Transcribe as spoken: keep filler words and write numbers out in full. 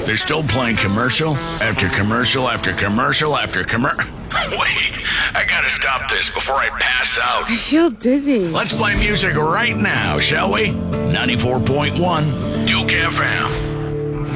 They're still playing commercial after commercial after commercial after commercial. Wait, I gotta stop this before I pass out. I feel dizzy. Let's play music right now, shall we? ninety-four point one Duke F M.